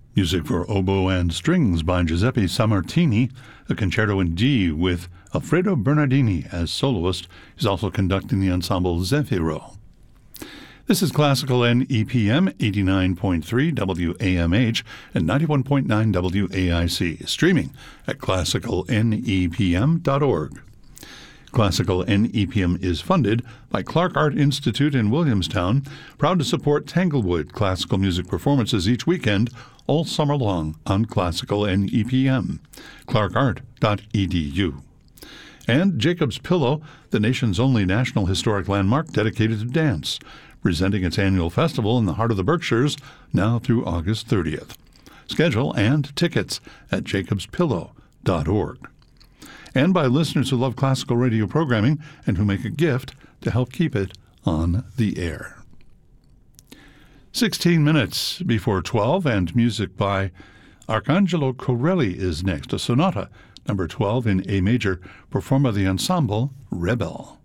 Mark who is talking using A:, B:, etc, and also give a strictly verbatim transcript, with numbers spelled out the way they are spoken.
A: Music for oboe and strings by Giuseppe Sammartini, a concerto in D with Alfredo Bernardini as soloist. He's also conducting the ensemble Zefiro. This is Classical N E P M, eighty-nine point three W A M H and ninety-one point nine W A I C, streaming at classical N E P M dot org. Classical N E P M is funded by Clark Art Institute in Williamstown, proud to support Tanglewood classical music performances each weekend, all summer long on Classical N E P M, clark art dot e d u. And Jacob's Pillow, the nation's only national historic landmark dedicated to dance, presenting its annual festival in the heart of the Berkshires now through August thirtieth. Schedule and tickets at jacobs pillow dot org. And by listeners who love classical radio programming and who make a gift to help keep it on the air. sixteen minutes before twelve, and music by Arcangelo Corelli is next, a sonata, number twelve in A major, performed by the ensemble Rebel.